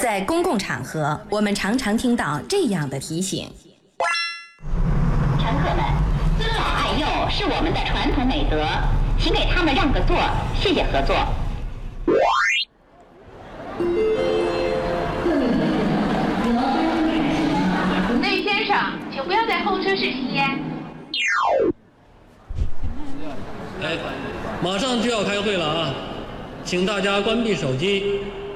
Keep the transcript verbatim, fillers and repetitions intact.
在公共场合，我们常常听到这样的提醒： 乘客们，尊老爱幼是我们的传统美德，请给他们让个座，谢谢合作。 那位先生，请不要在候车室吸烟。 哎，马上就要开会了啊，请大家关闭手机。